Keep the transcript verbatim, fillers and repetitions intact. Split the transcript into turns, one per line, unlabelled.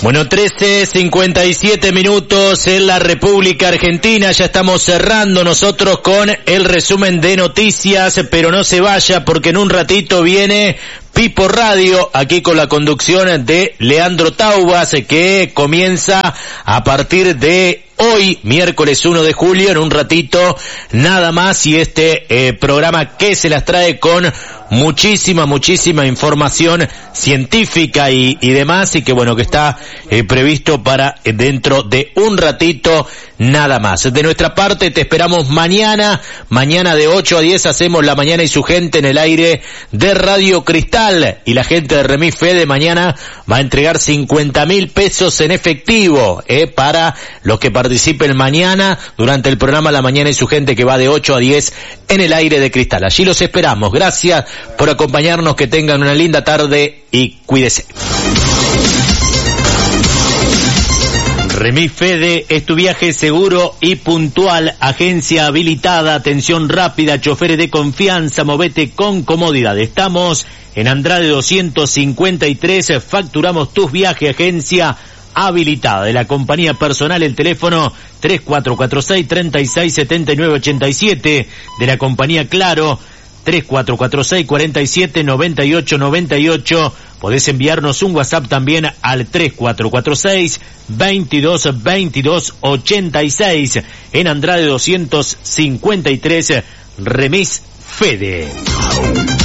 Bueno, trece cincuenta y siete minutos en la República Argentina. Ya estamos cerrando nosotros con el resumen de noticias, pero no se vaya porque en un ratito viene Pipo Radio, aquí con la conducción de Leandro Taubas, que comienza a partir de hoy, miércoles uno de julio, en un ratito nada más, y este eh, programa que se las trae con muchísima, muchísima información científica y, y demás, y que bueno, que está eh, previsto para eh, dentro de un ratito nada más. De nuestra parte te esperamos mañana, mañana de ocho a diez hacemos La Mañana y su gente en el aire de Radio Cristal, y la gente de Remis Fede mañana va a entregar cincuenta mil pesos en efectivo eh, para los que participen mañana durante el programa La Mañana y su gente, que va de ocho a diez en el aire de Cristal. Allí los esperamos. Gracias por acompañarnos, que tengan una linda tarde y cuídese. Remis Fede es tu viaje seguro y puntual, agencia habilitada, atención rápida, choferes de confianza, movete con comodidad. Estamos en Andrade doscientos cincuenta y tres, facturamos tus viajes, agencia habilitada. De la compañía personal, el teléfono tres cuatro cuatro seis, tres seis siete nueve ocho siete, de la compañía Claro, tres cuatro cuatro seis, cuatro siete nueve ocho nueve ocho. Podés enviarnos un WhatsApp también al tres cuatro cuatro seis, veintidós veintidós ochenta y seis. En Andrade doscientos cincuenta y tres, Remis Fede.